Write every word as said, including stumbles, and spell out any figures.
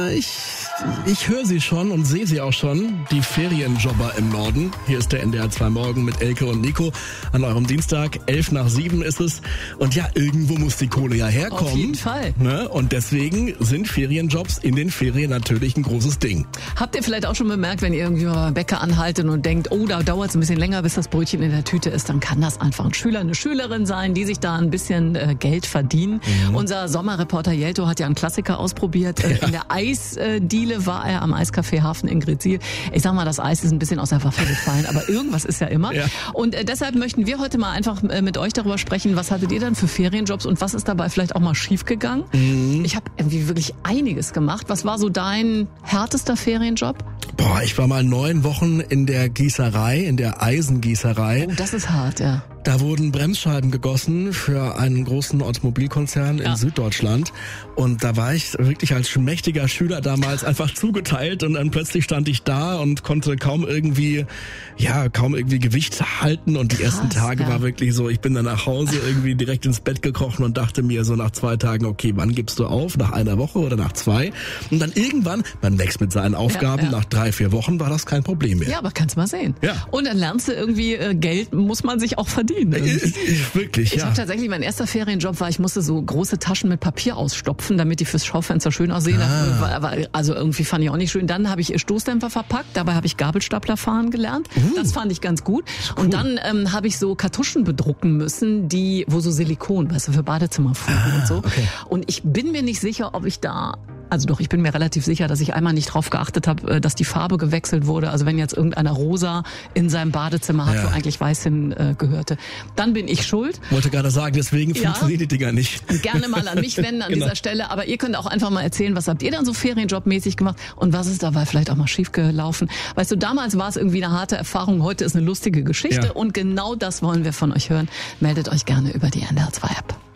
Ja, ich, ich höre sie schon und sehe sie auch schon. Die Ferienjobber im Norden. Hier ist der N D R zwei Morgen mit Elke und Nico an eurem Dienstag. Elf nach sieben ist es. Und ja, irgendwo muss die Kohle ja herkommen. Auf jeden Fall. Ne? Und deswegen sind Ferienjobs in den Ferien natürlich ein großes Ding. Habt ihr vielleicht auch schon bemerkt, wenn ihr irgendwie mal beim Bäcker anhaltet und denkt, oh, da dauert es ein bisschen länger, bis das Brötchen in der Tüte ist, dann kann das einfach ein Schüler, eine Schülerin sein, die sich da ein bisschen äh, Geld verdienen. Mhm. Unser Sommerreporter Jelto hat ja einen Klassiker ausprobiert. Äh, ja. In der Eisdiele war er am Eiscafé Hafen in Gretzil. Ich sag mal, das Eis ist ein bisschen aus der Waffe gefallen, aber irgendwas ist ja immer. Ja. Und äh, deshalb möchten wir heute mal einfach äh, mit euch darüber sprechen, was hattet ihr dann für Ferienjobs und was ist dabei vielleicht auch mal schiefgegangen? Mhm. Ich habe irgendwie wirklich einiges gemacht. Was war so dein härtester Ferienjob? Boah, ich war mal neun Wochen in der Gießerei, in der Eisengießerei. Oh, das ist hart, ja. Da wurden Bremsscheiben gegossen für einen großen Automobilkonzern in ja. Süddeutschland. Und da war ich wirklich als schmächtiger Schüler damals einfach zugeteilt und dann plötzlich stand ich da und konnte kaum irgendwie, ja, kaum irgendwie Gewicht halten. Und die Krass, ersten Tage ja. war wirklich so, ich bin dann nach Hause irgendwie direkt ins Bett gekrochen und dachte mir so nach zwei Tagen, okay, wann gibst du auf? Nach einer Woche oder nach zwei? Und dann irgendwann, man wächst mit seinen Aufgaben, ja, ja. nach drei, vier Wochen war das kein Problem mehr. Ja, aber kannst mal sehen. Ja. Und dann lernst du irgendwie, äh, Geld muss man sich auch verdienen. Wirklich, ich ja. habe tatsächlich, mein erster Ferienjob war, ich musste so große Taschen mit Papier ausstopfen, damit die fürs Schaufenster schön aussehen. Ah. Aber also irgendwie fand ich auch nicht schön. Dann habe ich Stoßdämpfer verpackt, dabei habe ich Gabelstapler fahren gelernt. Uh. Das fand ich ganz gut. Cool. Und dann ähm, habe ich so Kartuschen bedrucken müssen, die, wo so Silikon, weißt du, für Badezimmerfugen ah, und so. Okay. Und ich bin mir nicht sicher, ob ich da Also doch, ich bin mir relativ sicher, dass ich einmal nicht drauf geachtet habe, dass die Farbe gewechselt wurde. Also wenn jetzt irgendeiner rosa in seinem Badezimmer hat, ja. wo eigentlich weiß hin äh, gehörte, dann bin ich schuld. Wollte gerade sagen, deswegen ja. funktionieren die Dinger nicht. Gerne mal an mich wenden an genau. dieser Stelle. Aber ihr könnt auch einfach mal erzählen, was habt ihr dann so Ferienjobmäßig gemacht und was ist dabei vielleicht auch mal schief gelaufen. Weißt du, damals war es irgendwie eine harte Erfahrung, heute ist eine lustige Geschichte ja. und genau das wollen wir von euch hören. Meldet euch gerne über die N D R zwei App.